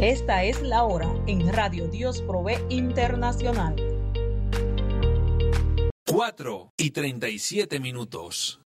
Esta es la hora en Radio Dios Provee Internacional. 4:37.